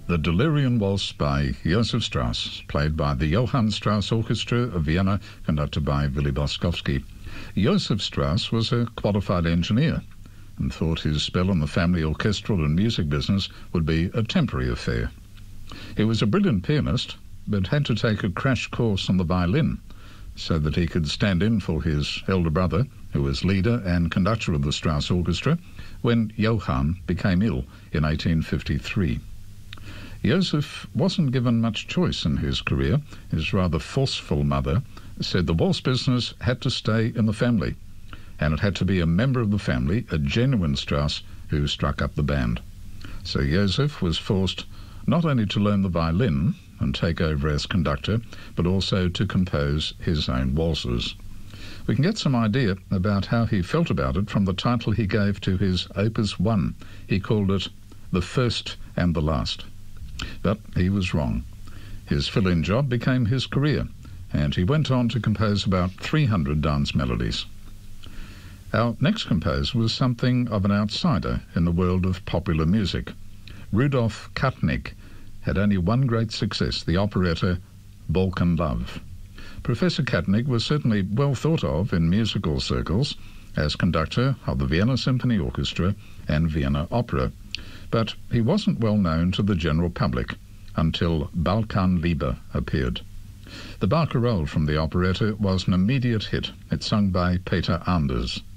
The Delirium Waltz by Joseph Strauss, played by the Johann Strauss Orchestra of Vienna, conducted by Willy Boskowski. Joseph Strauss was a qualified engineer and thought his spell in the family orchestral and music business would be a temporary affair. He was a brilliant pianist, but had to take a crash course on the violin so that he could stand in for his elder brother, who was leader and conductor of the Strauss Orchestra, when Johann became ill in 1853. Joseph wasn't given much choice in his career. His rather forceful mother said the waltz business had to stay in the family, and it had to be a member of the family, a genuine Strauss, who struck up the band. So Joseph was forced not only to learn the violin and take over as conductor, but also to compose his own waltzes. We can get some idea about how he felt about it from the title he gave to his Opus 1. He called it The First and the Last. But he was wrong. His fill-in job became his career, and he went on to compose about 300 dance melodies. Our next composer was something of an outsider in the world of popular music. Rudolf Kattnick had only one great success, the operetta Balkan Love. Professor Kattnick was certainly well thought of in musical circles as conductor of the Vienna Symphony Orchestra and Vienna Opera, but he wasn't well known to the general public until Balkanliebe appeared. The barcarolle from the operetta was an immediate hit. It's sung by Peter Anders.